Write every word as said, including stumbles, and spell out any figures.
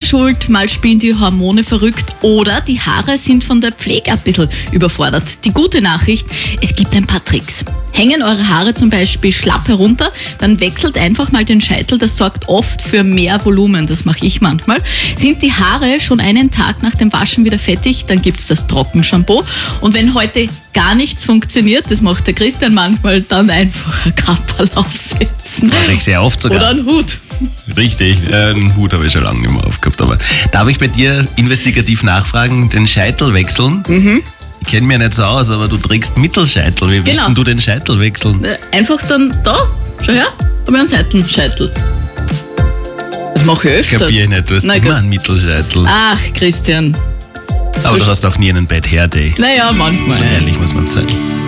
schuld, mal spielen die Hormone verrückt oder die Haare sind von der Pflege ein bisschen überfordert. Die gute Nachricht, es gibt ein paar Tricks. Hängen eure Haare zum Beispiel schlapp herunter, dann wechselt einfach mal den Scheitel, das sorgt oft für mehr Volumen, das mache ich manchmal. Sind die Haare schon einen Tag nach dem Waschen wieder fettig, dann gibt's das Trockenshampoo. Und wenn heute gar nichts funktioniert, das macht der Christian manchmal, dann einfach ein Kapperl aufsetzen. Mache ich sehr oft sogar. Oder einen Hut. Richtig, äh, einen Hut habe ich schon lange nicht mehr aufgehabt. Aber darf ich bei dir investigativ nachfragen, den Scheitel wechseln? Mhm. Ich kenne mich nicht so aus, aber du trägst Mittelscheitel. Wie willst Genau. denn du den Scheitel wechseln? Äh, Einfach dann da, schau her, habe ich einen Seitenscheitel. Das mache ich öfters. Kapier ich nicht, du hast Na immer gut. einen Mittelscheitel. Ach, Christian. Aber du hast auch nie einen Bad Hair Day. Naja, manchmal. So ehrlich muss man sein.